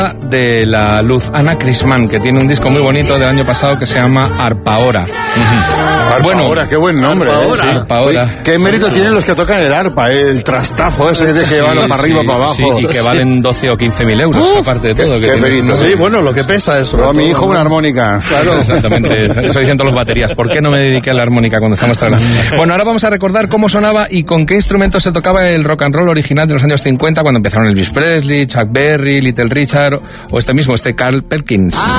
de la luz, Ana Crisman, que tiene un disco muy bonito del año pasado que se llama Arpaora. Arpaora, qué buen nombre. Arpaora. Sí. Arpaora. Oye, qué mérito tienen los que tocan el arpa, el trastazo ese que tiene que llevarlo para arriba, para abajo. Sí, y que valen 12 o 15 mil euros, aparte de todo. Qué mérito. Sí, bueno, lo que pesa es... Pero a mi hijo una armónica. Claro. Exactamente, eso dicen todos los baterías. ¿Por qué no me dediqué a la armónica cuando estamos trabajando? Bueno, ahora vamos a recordar cómo sonaba y con qué instrumentos se tocaba el rock and roll original de los años 50, cuando empezaron Elvis Presley, Chuck Berry, Little Richard o este Carl Perkins.